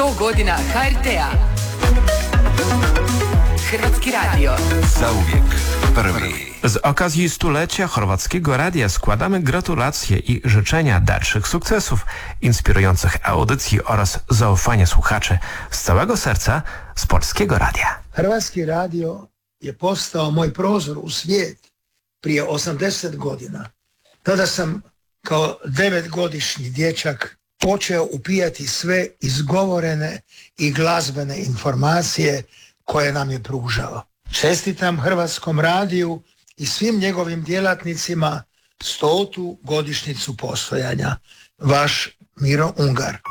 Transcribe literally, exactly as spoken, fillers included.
sto godina ha er te a. Hrvatski radio. Zauvijek prvi. Z okazji stulecia Chorwackiego Radia składamy gratulacje i życzenia dalszych sukcesów, inspirujących audycji oraz zaufania słuchaczy z całego serca z Polskiego Radia. Hrvatski radio je postao moj prozor u svijet prije osamdeset godina. Tada sam kao devetgodišnji dječak počeo upijati sve izgovorene i glazbene informacije koje nam je pružao. Čestitam Hrvatskom radiju i svim njegovim djelatnicima stotu godišnjicu postojanja. Vaš Miro Ungar.